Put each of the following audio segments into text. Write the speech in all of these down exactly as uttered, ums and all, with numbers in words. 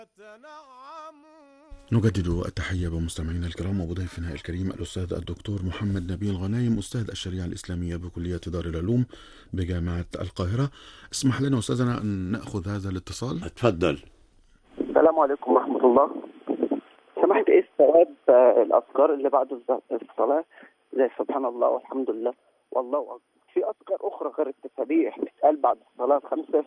نجدد التحية بمستمعينا الكرام وبضيفنا الكريم الأستاذ الدكتور محمد نبيل غنايم، أستاذ الشريعة الإسلامية بكلية دار العلوم بجامعة القاهرة. اسمح لنا أستاذنا أن نأخذ هذا الاتصال. اتفضل. السلام عليكم ورحمة الله. سمحت إيه ثواب الأذكار اللي بعد الصلاة زي سبحان الله والحمد لله والله أكبر؟ في أذكار أخرى غير التسبيح بتتقال بعد الصلاة خمسة؟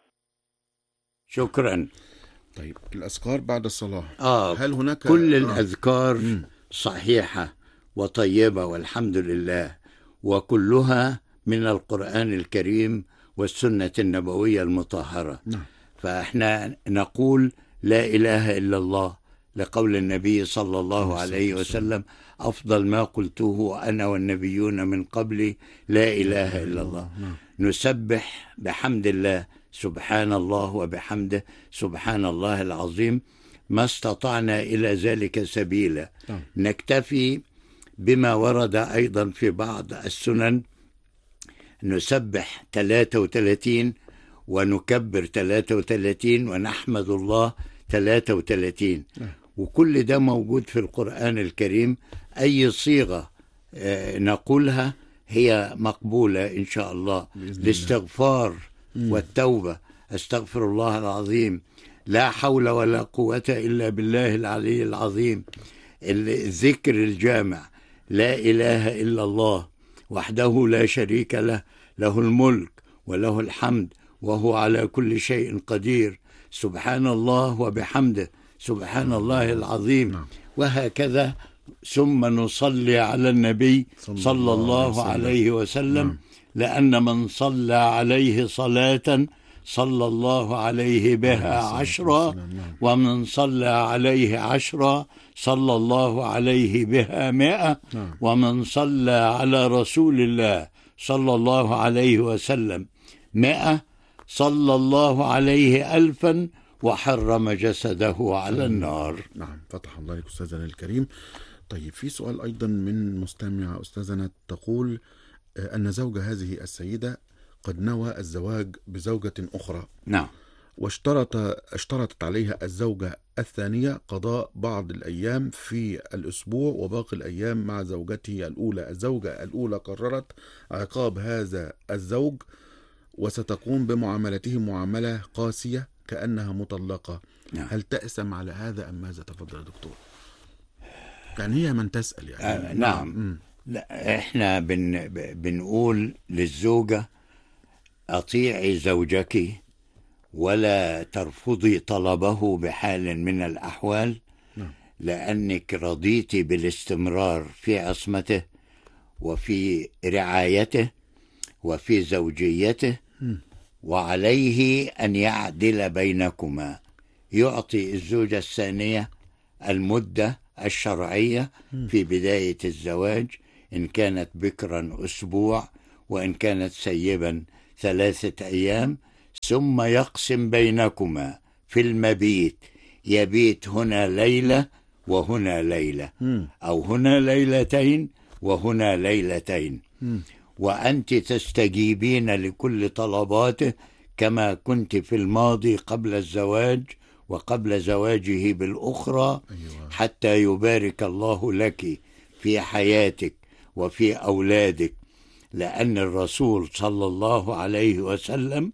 شكرا. طيب الأذكار بعد الصلاة آه هل هناك كل آه. الأذكار م. صحيحة وطيبة والحمد لله، وكلها من القرآن الكريم والسنة النبوية المطهرة. نعم. فإحنا نقول لا إله إلا الله لقول النبي صلى الله عليه وسلم: أفضل ما قلته أنا والنبيون من قبلي لا إله إلا الله. نعم. نسبح بحمد الله سبحان الله وبحمده سبحان الله العظيم ما استطعنا إلى ذلك سبيلا. نعم. نكتفي بما ورد أيضا في بعض السنن، نسبح ثلاثة وثلاثين ونكبر ثلاثة وثلاثين ونحمد الله ثلاثة وثلاثين. نعم. وكل ده موجود في القرآن الكريم. أي صيغة نقولها هي مقبولة إن شاء الله. الاستغفار والتوبة: استغفر الله العظيم، لا حول ولا قوة إلا بالله العلي العظيم. الذكر الجامع: لا إله إلا الله وحده لا شريك له، له الملك وله الحمد وهو على كل شيء قدير، سبحان الله وبحمده سبحان الله العظيم. وهكذا. ثم نصلي على النبي صلى الله عليه وسلم، لأن من صلى عليه صلاة صلى الله عليه بها عشرا، ومن صلى عليه عشرا صلى الله عليه بها مئة، ومن صلى على رسول الله صلى الله عليه وسلم مئة صلى الله عليه ألفا وحرم جسده على النار. نعم، فتح الله عليك أستاذنا الكريم. طيب في سؤال أيضا من مستمع أستاذنا، تقول أن زوج هذه السيدة قد نوى الزواج بزوجة أخرى. نعم. واشترط اشترطت عليها الزوجة الثانية قضاء بعض الأيام في الأسبوع وباقي الأيام مع زوجته الأولى. الزوجة الأولى قررت عقاب هذا الزوج وستقوم بمعاملته معاملة قاسية كأنها مطلقة. نعم. هل تأسم على هذا أم ماذا؟ تفضل يا دكتور. يعني هي من تسأل يعني. آه نعم. م. لا، احنا بن بنقول للزوجة: أطيعي زوجك ولا ترفضي طلبه بحال من الأحوال. نعم. لأنك رضيتي بالاستمرار في عصمته وفي رعايته وفي زوجيته. م. وعليه أن يعدل بينكما، يعطي الزوجة الثانية المدة الشرعية في بداية الزواج، إن كانت بكرا أسبوع وإن كانت سيبا ثلاثة أيام، ثم يقسم بينكما في المبيت: يبيت هنا ليلة وهنا ليلة، أو هنا ليلتين وهنا ليلتين. وأنت تستجيبين لكل طلباته كما كنت في الماضي قبل الزواج وقبل زواجه بالأخرى. أيوة. حتى يبارك الله لك في حياتك وفي أولادك. لأن الرسول صلى الله عليه وسلم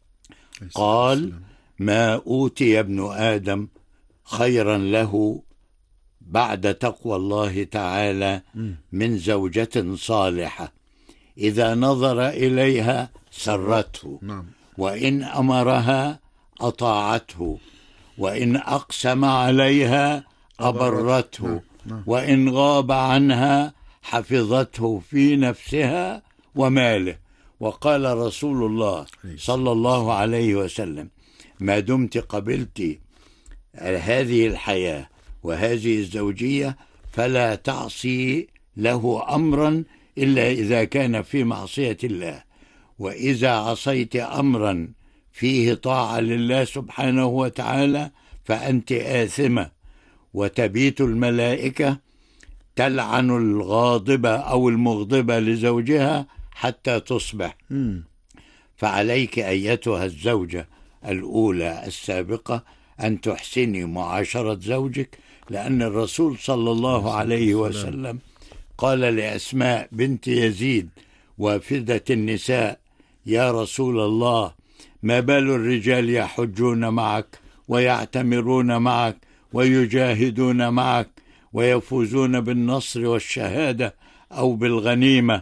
قال: ما أوتي ابن آدم خيرا له بعد تقوى الله تعالى من زوجة صالحة إذا نظر إليها سرته، وإن أمرها أطاعته، وإن أقسم عليها أبرته، وإن غاب عنها حفظته في نفسها وماله. وقال رسول الله صلى الله عليه وسلم: ما دمت قبلت هذه الحياة وهذه الزوجية فلا تعصي له أمرا إلا إذا كان في معصية الله، وإذا عصيت أمرا فيه طاعة لله سبحانه وتعالى فأنت آثمة. وتبيت الملائكة تلعن الغاضبة أو المغضبة لزوجها حتى تصبح. م. فعليك أيتها الزوجة الأولى السابقة أن تحسني معاشرة زوجك، لأن الرسول صلى الله عليه وسلم قال لأسماء بنت يزيد وافدة النساء: يا رسول الله، ما بال الرجال يحجون معك ويعتمرون معك ويجاهدون معك ويفوزون بالنصر والشهادة أو بالغنيمة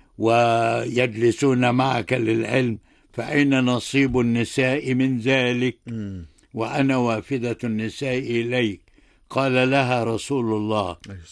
ويجلسون معك للعلم، فأين نصيب النساء من ذلك؟ وأنا وافدة النساء إليك. قال لها رسول الله: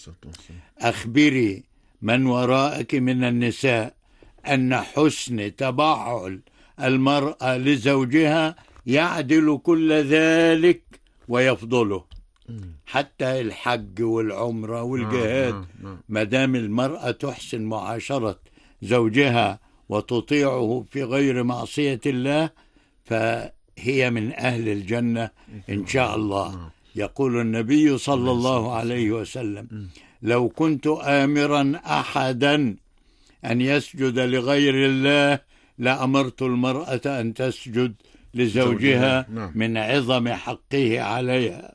أخبري من وراءك من النساء أن حسن تبعل المرأة لزوجها يعدل كل ذلك ويفضله، حتى الحج والعمرة والجهاد. ما دام المرأة تحسن معاشرة زوجها وتطيعه في غير معصية الله فهي من أهل الجنة إن شاء الله. يقول النبي صلى الله عليه وسلم: لو كنت آمرا أحدا أن يسجد لغير الله لأمرت المرأة أن تسجد لزوجها من عظم حقه عليها.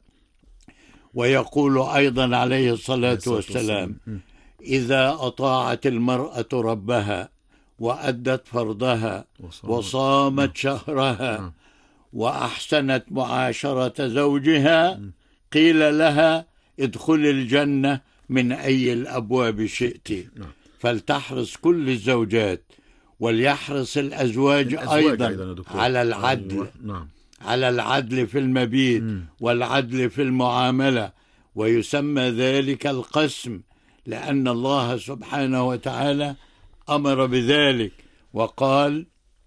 ويقول أيضا عليه الصلاة والسلام: إذا أطاعت المرأة ربها وأدت فرضها وصامت شهرها وأحسنت معاشرة زوجها قيل لها: ادخل الجنة من أي الأبواب شئت. فلتحرص كل الزوجات وليحرص الأزواج, الأزواج أيضا, أيضا على العدل نعم. على العدل في المبيت والعدل في المعاملة، ويسمى ذلك القسم لأن الله سبحانه وتعالى أمر بذلك وقال: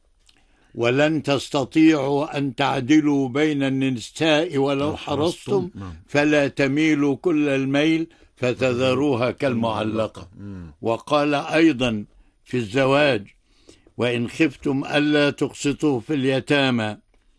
ولن تستطيعوا أن تعدلوا بين النساء ولو حرصتم فلا تميلوا كل الميل فتذروها كالمعلقة. وقال أيضا في الزواج: وإن خفتم ألا تقسطوا في اليتامى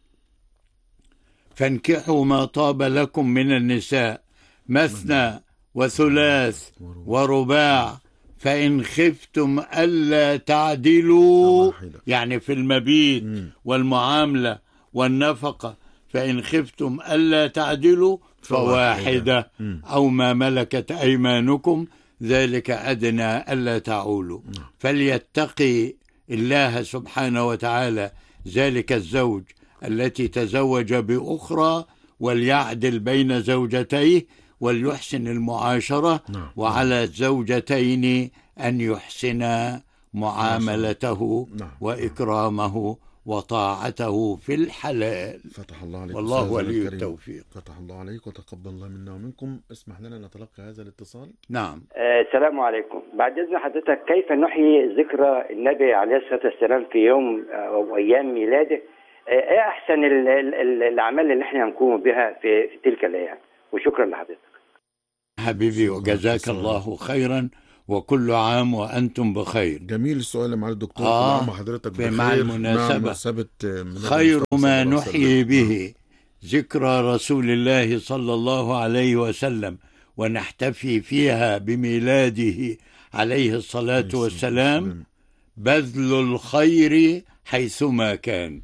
فانكحوا ما طاب لكم من النساء مثنى وثلاث ورباع فإن خفتم ألا تعدلوا، يعني في المبيت والمعاملة والنفقة، فإن خفتم ألا تعدلوا فواحدة أو ما ملكت أيمانكم ذلك أدنى ألا تعولوا. فليتقي الله سبحانه وتعالى ذلك الزوج التي تزوج بأخرى وليعدل بين زوجتيه وليحسن المعاشرة، وعلى الزوجتين أن يحسنا معاملته وإكرامه وطاعته في الحلال. فتح الله عليك والله ولي التوفيق. فتح الله عليك وتقبل الله منا ومنكم. اسمح لنا نتلقى هذا الاتصال. نعم. آه السلام عليكم. بعد إذن حضرتك، كيف نحيي ذكرى النبي عليه الصلاة والسلام في يوم أو أيام ميلاده؟ ايه احسن الاعمال اللي احنا نقوم بها في, في تلك الايام؟ وشكرا لحضرتك حبيبي وجزاك الله خيرا وكل عام وانتم بخير. جميل السؤال يا معالي الدكتور. آه كل عام وحضرتك بخير. مع المناسبة خير ما نحيي به ذكرى رسول الله صلى الله عليه وسلم ونحتفي فيها بميلاده عليه الصلاة والسلام بذل الخير حيثما كان.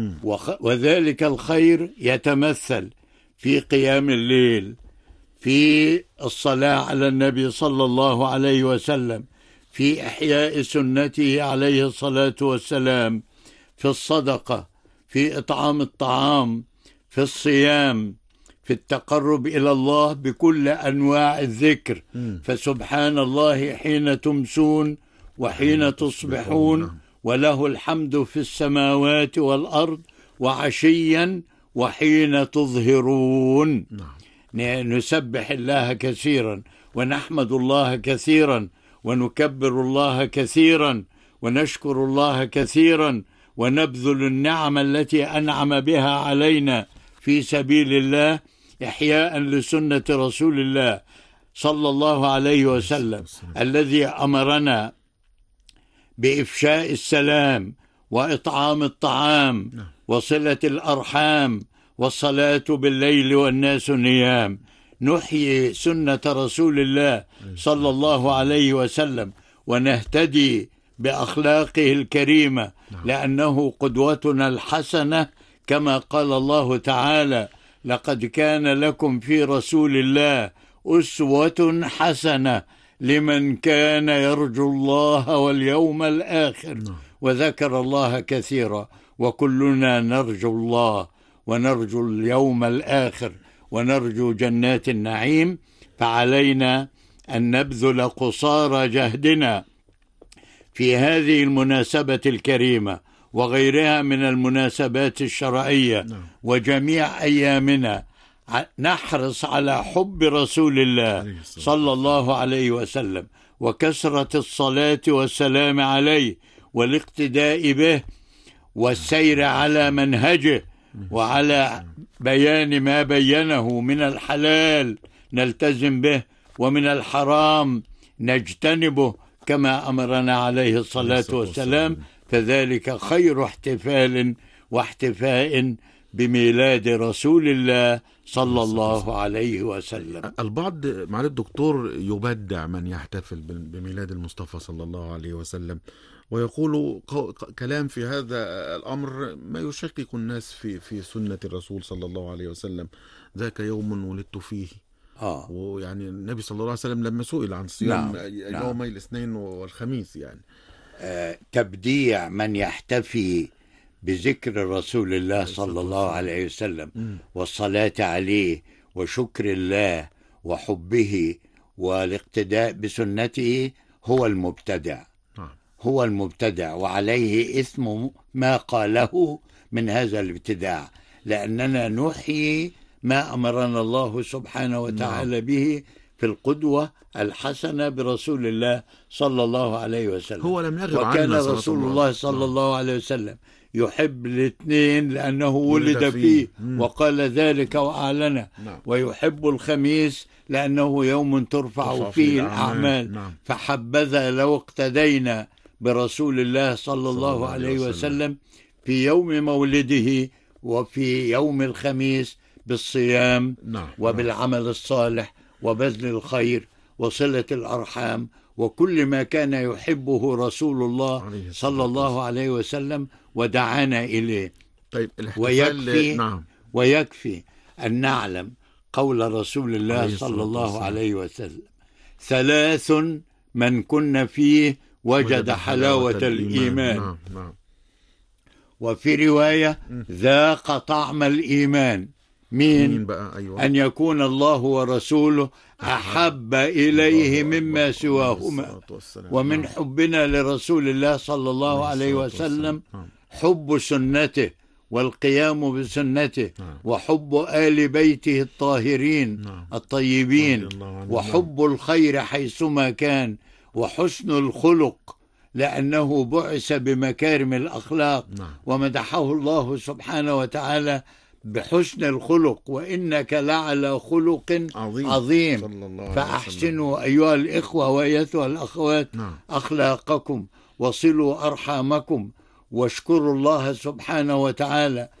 وذلك الخير يتمثل في قيام الليل، في الصلاة على النبي صلى الله عليه وسلم، في إحياء سنته عليه الصلاة والسلام، في الصدقة، في إطعام الطعام، في الصيام، في التقرب إلى الله بكل أنواع الذكر. فسبحان الله حين تمسون وحين تصبحون وله الحمد في السماوات والأرض وعشيا وحين تظهرون. نسبح الله كثيرا ونحمد الله كثيرا ونكبر الله كثيرا ونشكر الله كثيرا ونبذل النعم التي أنعم بها علينا في سبيل الله إحياء لسنة رسول الله صلى الله عليه وسلم الذي أمرنا بإفشاء السلام وإطعام الطعام وصلة الأرحام والصلاة بالليل والناس نيام. نحيي سنة رسول الله صلى الله عليه وسلم ونهتدي بأخلاقه الكريمة لأنه قدوتنا الحسنة، كما قال الله تعالى: لقد كان لكم في رسول الله أسوة حسنة لمن كان يرجو الله واليوم الآخر، وذكر الله كثيرا. وكلنا نرجو الله ونرجو اليوم الآخر ونرجو جنات النعيم، فعلينا أن نبذل قصارى جهدنا في هذه المناسبة الكريمة وغيرها من المناسبات الشرعية وجميع أيامنا، نحرص على حب رسول الله صلى الله عليه وسلم وكثرة الصلاة والسلام عليه والاقتداء به والسير على منهجه وعلى بيان ما بينه من الحلال نلتزم به ومن الحرام نجتنبه كما أمرنا عليه الصلاة والسلام. فذلك خير احتفال واحتفاء بميلاد رسول الله صلى الله عليه وسلم. البعض معالي الدكتور يبدع من يحتفل بميلاد المصطفى صلى الله عليه وسلم ويقول كلام في هذا الأمر ما يشكك الناس في في سنة الرسول صلى الله عليه وسلم. ذاك يوم ولدت فيه. آه. ويعني النبي صلى الله عليه وسلم لما سئل عن صيام نعم. يومي نعم. الاثنين والخميس يعني آه تبديع من يحتفي بذكر رسول الله صلى الله عليه وسلم م. والصلاة عليه وشكر الله وحبه والاقتداء بسنته هو المبتدع. هو المبتدع وعليه إثم ما قاله من هذا الابتداع، لأننا نحيي ما أمرنا الله سبحانه وتعالى به في القدوة الحسنة برسول الله صلى الله عليه وسلم. هو لم يغب وكان عنه رسول الله, الله صلى الله عليه وسلم يحب الاثنين لأنه ولد, ولد فيه, فيه. وقال ذلك وأعلن. نعم. ويحب الخميس لأنه يوم ترفع فيه الأعمال. نعم. فحبذا لو اقتدينا برسول الله صلى الله عليه وسلم في يوم مولده وفي يوم الخميس بالصيام نعم. وبالعمل الصالح وبذل الخير وصلة الأرحام وكل ما كان يحبه رسول الله صلى الله عليه وسلم ودعانا إليه. طيب ويكفي, نعم. ويكفي أن نعلم قول رسول الله صلى الله عليه وسلم: ثلاث من كن فيه وجد حلاوة الإيمان. نعم. نعم. وفي رواية: ذاق طعم الإيمان. مين, مين بقى؟ أيوة. أن يكون الله ورسوله أحب إليه مما سواهما. ومن حبنا لرسول الله صلى الله عليه وسلم حب سنته والقيام بسنته وحب آل بيته الطاهرين الطيبين وحب الخير حيثما كان وحسن الخلق لأنه بعث بمكارم الأخلاق ومدحه الله سبحانه وتعالى بحسن الخلق: وإنك لعلى خلق عظيم, عظيم. فأحسنوا أيها الإخوة وأيتها الأخوات نعم. أخلاقكم وصلوا أرحامكم واشكروا الله سبحانه وتعالى